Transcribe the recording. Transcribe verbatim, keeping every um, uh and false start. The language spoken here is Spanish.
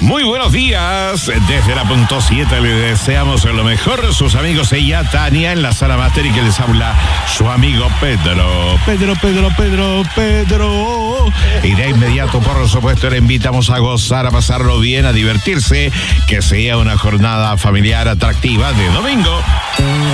Muy buenos días, desde la punto siete le deseamos lo mejor. Sus amigos, ella, Tania, en la sala máster, y que les habla su amigo Pedro. Pedro, Pedro, Pedro, Pedro. Y de inmediato, por supuesto, le invitamos a gozar, a pasarlo bien, a divertirse, que sea una jornada familiar atractiva de domingo.